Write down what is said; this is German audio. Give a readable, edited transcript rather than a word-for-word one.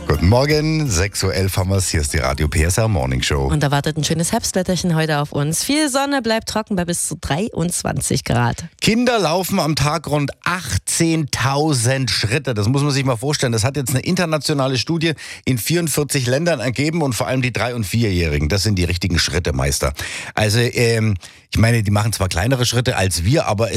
Guten Morgen, 6.11 Uhr haben wir es. Hier ist die Radio PSR Morning Show. Und da wartet ein schönes Herbstwetterchen heute auf uns. Viel Sonne, bleibt trocken bei bis zu 23 Grad. Kinder laufen am Tag rund 18.000 Schritte. Das muss man sich mal vorstellen. Das hat jetzt eine internationale Studie in 44 Ländern ergeben und vor allem die 3- und 4-Jährigen. Das sind die richtigen Schrittemeister. Also, ich meine, die machen zwar kleinere Schritte als wir, aber